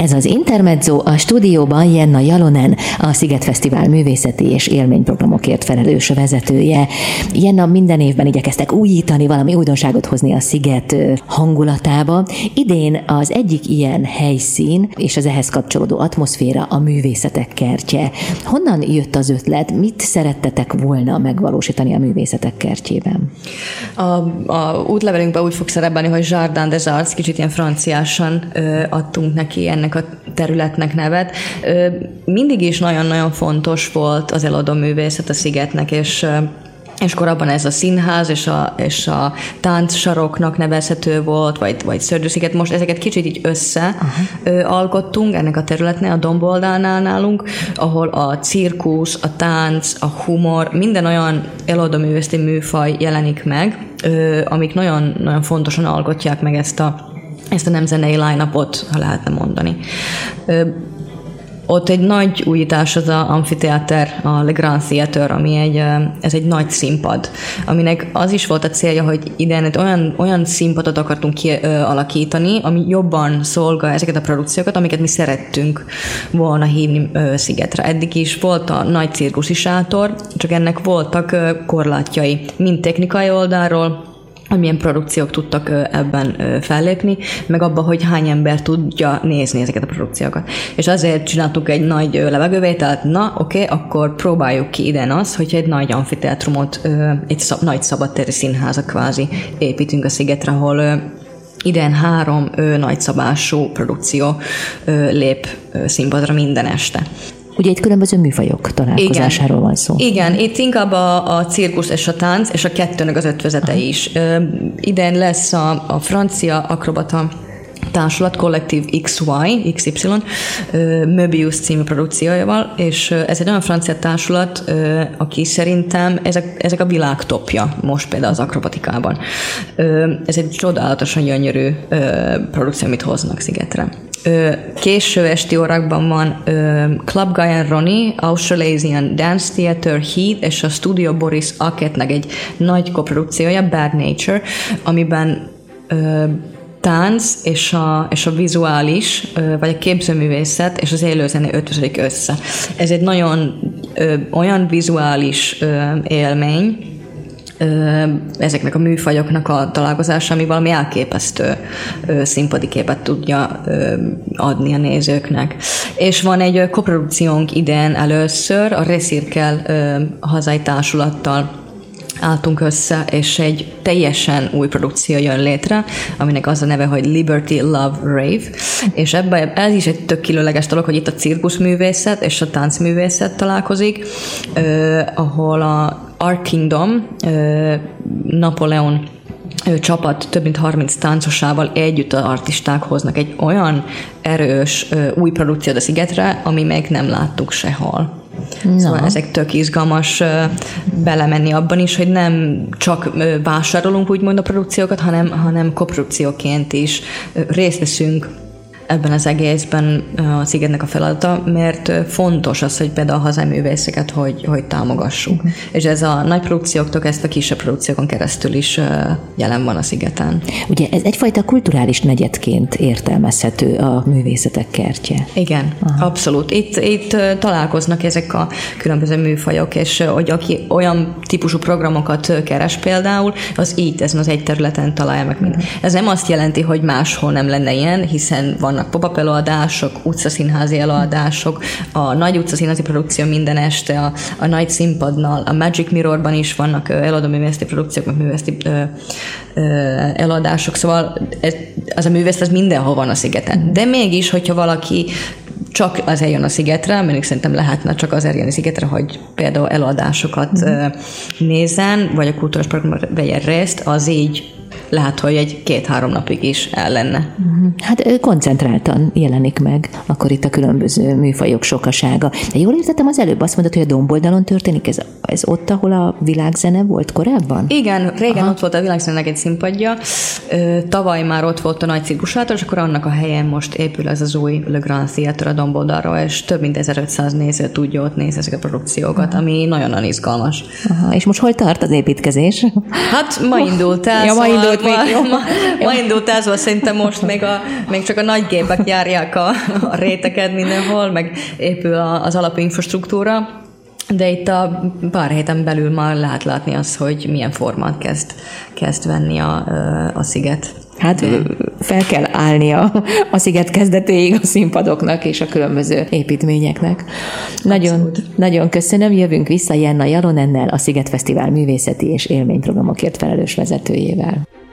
Ez az Intermezzo, a stúdióban Jenna Jalonen, a Sziget Fesztivál művészeti és élményprogramokért felelős vezetője. Jenna, minden évben igyekeztek újítani, valami újdonságot hozni a Sziget hangulatába. Idén az egyik ilyen helyszín és az ehhez kapcsolódó atmoszféra a művészetek kertje. Honnan jött az ötlet? Mit szerettetek volna megvalósítani a művészetek kertjében? A útlevelünkben úgy fog szerepelni, hogy Jardin des Arts, kicsit ilyen franciásan adtunk neki ennek a területnek nevet. Mindig is nagyon-nagyon fontos volt az eladó művészet a Szigetnek, és korábban ez a színház és a táncsaroknak nevezhető volt, vagy Szördősziget. Most ezeket kicsit így összealkottunk ennek a területnél, a domboldalnál nálunk, ahol a cirkusz, a tánc, a humor, minden olyan eladóművészeti műfaj jelenik meg, amik nagyon, nagyon fontosan alkotják meg ezt a nem zenei line-upot, ha lehetne mondani. Ott egy nagy újítás az a amfiteáter, a Le Grand Theatre, ami ez egy nagy színpad, aminek az is volt a célja, hogy idén olyan színpadot akartunk kialakítani, ami jobban szolgál ezeket a produkciókat, amiket mi szerettünk volna hívni Szigetre. Eddig is volt a nagy cirkuszi sátor, csak ennek voltak korlátjai, mind technikai oldalról, hogy milyen produkciók tudtak ebben fellépni, meg abban, hogy hány ember tudja nézni ezeket a produkciókat. És azért csináltuk egy nagy levegővételt, akkor próbáljuk ki idén azt, hogy egy nagy amfiteátrumot, egy nagy szabadtéri színházat kvázi építünk a Szigetre, ahol idén 3 nagyszabású produkció lép színpadra minden este. Ugye itt különböző műfajok találkozásáról van szó. Igen, itt inkább a cirkusz és a tánc, és a kettőnek az ötvözete is. Idén lesz a francia akrobata társulat, Kollektív XY, Möbius című produkciójával, és ez egy olyan francia társulat, aki szerintem ezek a világ topja most például az akrobatikában. Ez egy csodálatosan gyönyörű produkció, amit hoznak Szigetre. Késő esti órákban van Club Guy Ronnie, Australasian Dance Theatre Heat, és a Studio Boris Aketnek egy nagy koprodukciója, Bad Nature, amiben tánc és a vizuális, vagy a képzőművészet és az élőzene ötvöződik össze. Ez egy nagyon olyan vizuális élmény, ezeknek a műfajoknak a találkozása, ami valami elképesztő színpadi képet tudja adni a nézőknek. És van egy koprodukciónk idén először, a Recirkel hazai társulattal álltunk össze, és egy teljesen új produkció jön létre, aminek az a neve, hogy Liberty Love Rave, és ebben ez is egy tök különleges dolog, hogy itt a cirkuszművészet és a táncművészet találkozik, ahol a Art Kingdom, Napóleon csapat több mint 30 táncosával együtt az artisták hoznak egy olyan erős új produkciót a Szigetre, ami még nem láttuk sehol. Szóval ezek tök izgalmas belemenni abban is, hogy nem csak vásárolunk úgymond a produkciókat, hanem koprodukcióként is részt veszünk ebben az egészben a Szigetnek a feladata, mert fontos az, hogy például a hazai művészeket hogy támogassuk. És ez a nagy produkcióktól ezt a kisebb produkciókon keresztül is jelen van a Szigeten. Ugye ez egyfajta kulturális negyedként értelmezhető a művészetek kertje. Igen, abszolút. Itt találkoznak ezek a különböző műfajok, és hogy aki olyan típusú programokat keres például, az így ezen az egy területen találja meg mind. Ez nem azt jelenti, hogy máshol nem lenne ilyen, hiszen vannak pop-up előadások, utcaszínházi előadások, a nagy utcaszínházi produkció minden este, a nagy színpadnal, a Magic Mirrorban is vannak eladóművészeti produkciók, meg művészeti előadások, szóval az a művészet az mindenhol van a Szigeten. De mégis, hogyha valaki csak azért jön a Szigetre, mert szerintem lehetne csak azért jönni a Szigetre, hogy például előadásokat nézzen, vagy a kultúrás programban vegyen részt, az így lehet, hogy egy 2-3 napig is el lenne. Hát koncentráltan jelenik meg akkor itt a különböző műfajok sokasága. De jól értettem, az előbb azt mondod, hogy a Domboldalon történik, ez ott, ahol a világzene volt korábban? Igen, régen ott volt a világzenének egy színpadja, tavaly már ott volt a nagy cirkusátor, és akkor annak a helyen most épül ez az új Le Grand Theatre a Domboldalról, és több mint 1500 néző tudja ott nézni ezeket a produkciókat, ami nagyon-nagyon izgalmas. És most hol tart az építkezés? Hát ma indult el. Ma indult Ma indult ez, szerintem most még csak a nagy gépek járják a réteket mindenhol, meg épül az alapinfrastruktúra, de itt a pár héten belül már lehet látni azt, hogy milyen formát kezd venni a sziget. Hát fel kell állnia a sziget kezdetéig a színpadoknak és a különböző építményeknek. Nagyon köszönöm, jövünk vissza Jenna Jalonennel, a Szigetfesztivál művészeti és élményprogramokért felelős vezetőjével.